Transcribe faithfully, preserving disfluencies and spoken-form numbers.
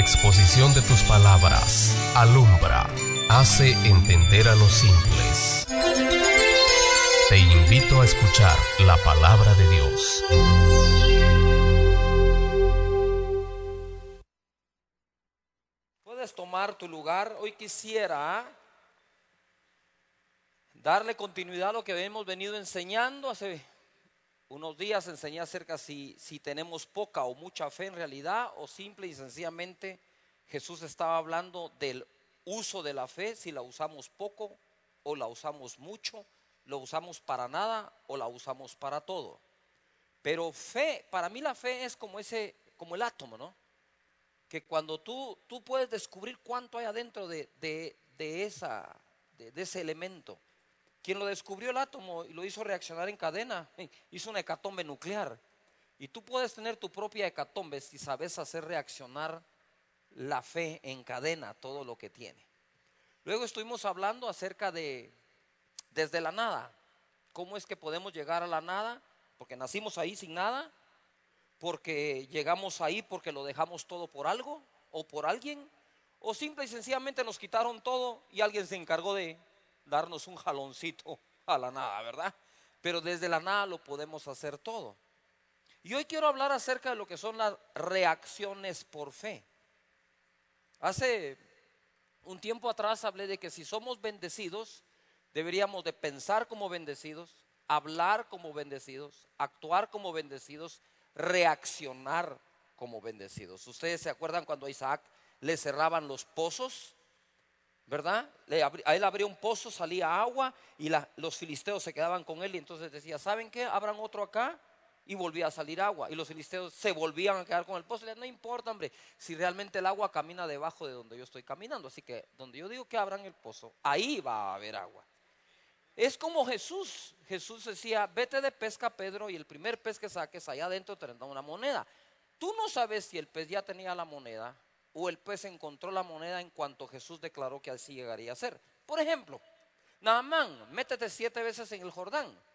exposición de tus palabras alumbra, hace entender a los simples. Te invito a escuchar la palabra de Dios. Puedes tomar tu lugar. Hoy quisiera darle continuidad a lo que hemos venido enseñando. Hace unos días enseñé acerca si, si tenemos poca o mucha fe en realidad, o simple y sencillamente Jesús estaba hablando del uso de la fe, si la usamos poco o la usamos mucho, lo usamos para nada o la usamos para todo. Pero fe, para mí la fe es como ese, como el átomo, ¿no? Que cuando tú, tú puedes descubrir cuánto hay adentro de, de, de, esa, de, de ese elemento. Quien lo descubrió el átomo y lo hizo reaccionar en cadena, hizo una hecatombe nuclear. Y tú puedes tener tu propia hecatombe si sabes hacer reaccionar la fe en cadena, todo lo que tiene. Luego estuvimos hablando acerca de desde la nada. ¿Cómo es que podemos llegar a la nada? Porque nacimos ahí sin nada, porque llegamos ahí porque lo dejamos todo por algo o por alguien, o simple y sencillamente nos quitaron todo y alguien se encargó de darnos un jaloncito a la nada, ¿verdad? Pero desde la nada lo podemos hacer todo. Y hoy quiero hablar acerca de lo que son las reacciones por fe. Hace un tiempo atrás hablé de que si somos bendecidos, deberíamos de pensar como bendecidos, hablar como bendecidos, actuar como bendecidos, reaccionar como bendecidos. Ustedes se acuerdan cuando a Isaac le cerraban los pozos, ¿verdad? A él abría un pozo, salía agua y la, los filisteos se quedaban con él y entonces decía, ¿saben qué? Abran otro acá y volvía a salir agua y los filisteos se volvían a quedar con el pozo y le decían, no importa, hombre, si realmente el agua camina debajo de donde yo estoy caminando, así que donde yo digo que abran el pozo, ahí va a haber agua. Es como Jesús. Jesús decía, vete de pesca, Pedro, y el primer pez que saques allá adentro te da una moneda. Tú no sabes si el pez ya tenía la moneda o el pez encontró la moneda en cuanto Jesús declaró que así llegaría a ser. Por ejemplo, Naamán, métete siete veces en el Jordán.